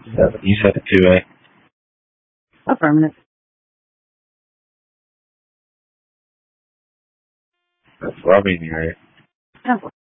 You said 2A. Affirmative. That's loving, right? Oh.